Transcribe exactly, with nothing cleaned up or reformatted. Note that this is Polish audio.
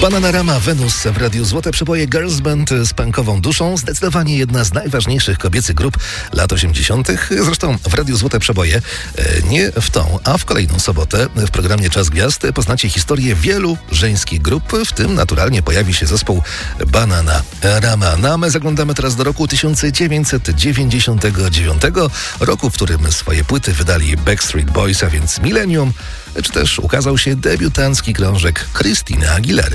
Bananarama, Wenus w Radiu Złote Przeboje, Girls Band z punkową duszą. Zdecydowanie jedna z najważniejszych kobiecych grup lat osiemdziesiątych. Zresztą w Radiu Złote Przeboje nie w tą, a w kolejną sobotę w programie Czas Gwiazd poznacie historię wielu żeńskich grup, w tym naturalnie pojawi się zespół Bananarama. No a my zaglądamy teraz do roku tysiąc dziewięćset dziewięćdziesiątego dziewiątego, roku, w którym swoje płyty wydali Backstreet Boys, a więc Millennium, czy też ukazał się debiutancki krążek Christiny Aguilery.